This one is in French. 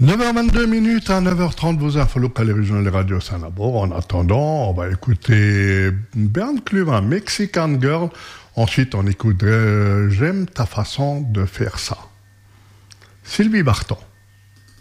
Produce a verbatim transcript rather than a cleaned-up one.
neuf heures vingt-deux minutes à neuf heures trente, vos infos locales et régionales Radio Saint-Labour. En attendant, on va écouter Bernd Cluvin, Mexican Girl. Ensuite, on écouterait J'aime ta façon de faire ça. Sylvie Vartan.